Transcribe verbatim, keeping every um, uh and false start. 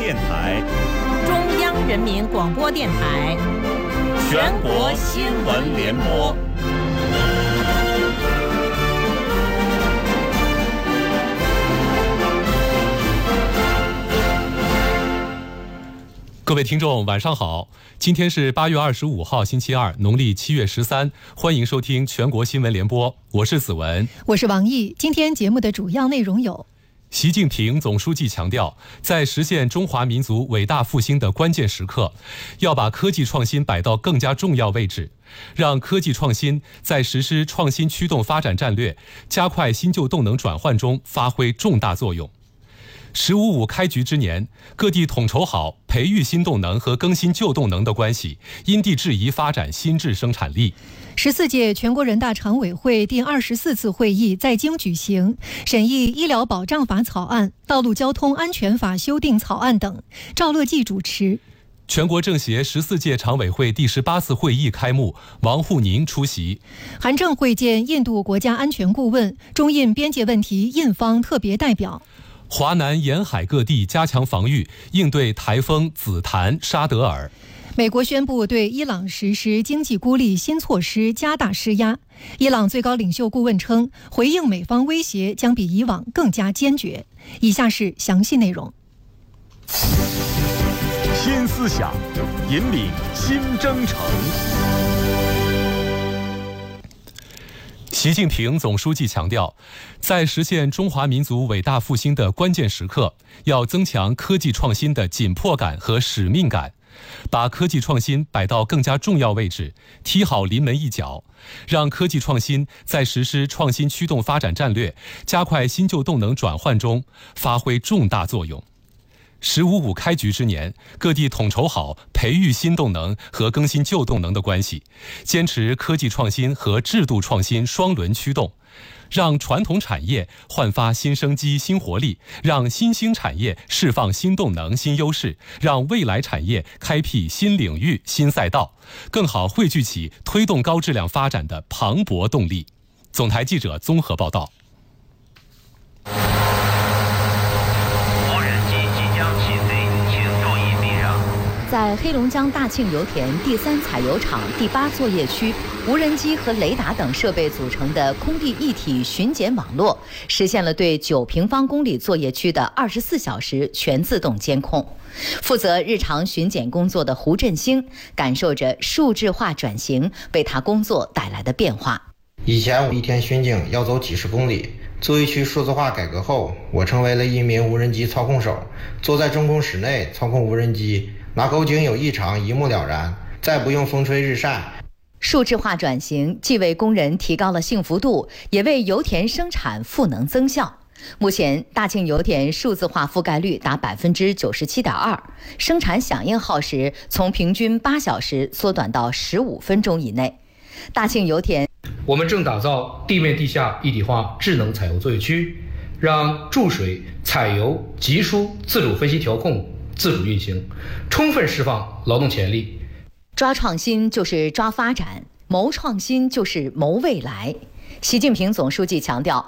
电台、 中央人民广播电台、 全国新闻联播。 各位听众晚上好，今天是八月二十五号星期二，农历七月十三，欢迎收听全国新闻联播，我是子文， 我是王毅。今天节目的主要内容有： 习近平总书记强调，在实现中华民族伟大复兴的关键时刻，要把科技创新摆到更加重要位置，让科技创新在实施创新驱动发展战略、加快新旧动能转换中发挥重大作用。十五五开局之年，各地统筹好培育新动能和更新旧动能的关系，因地制宜发展新质生产力。 十四届全国人大常委会第二十四次会议在京举行，审议医疗保障法草案、道路交通安全法修订草案等。赵乐际主持。 全国政协十四届常委会第十八次会议开幕，王沪宁出席。 韩正会见印度国家安全顾问、中印边界问题印方特别代表。 华南沿海各地加强防御，应对台风紫檀、沙德尔。 美国宣布对伊朗实施经济孤立新措施，加大施压。伊朗最高领袖顾问称，回应美方威胁将比以往更加坚决。以下是详细内容。 新思想，引领新征程。 习近平总书记强调，在实现中华民族伟大复兴的关键时刻，要增强科技创新的紧迫感和使命感，把科技创新摆到更加重要位置，踢好临门一脚，让科技创新在实施创新驱动发展战略、加快新旧动能转换中发挥重大作用。十五五开局之年，各地统筹好培育新动能和更新旧动能的关系，坚持科技创新和制度创新双轮驱动，让传统产业焕发新生机、新活力，让新兴产业释放新动能、新优势，让未来产业开辟新领域、新赛道，更好汇聚起推动高质量发展的磅礴动力。总台记者综合报道。 在黑龙江大庆油田第三采油厂第八作业区，无人机和雷达等设备组成的空地一体巡检网络，实现了对九平方公里作业区的二十四小时全自动监控。负责日常巡检工作的胡振兴感受着数字化转型为他工作带来的变化。 以前我一天巡警要走几十公里，作业区数字化改革后，我成为了一名无人机操控手，坐在中控室内操控无人机，拿钩井有异常一目了然，再不用风吹日晒。 数字化转型既为工人提高了幸福度，也为油田生产赋能增效。目前，大庆油田数字化覆盖率达百分之九十七点二，生产响应耗时从平均八小时缩短到十五分钟以内。大庆油田， 我们正打造地面地下一体化智能采油作业区，让注水、采油、集疏自主分析调控自主运行，充分释放劳动潜力。 抓创新就是抓发展，谋创新就是谋未来。习近平总书记强调，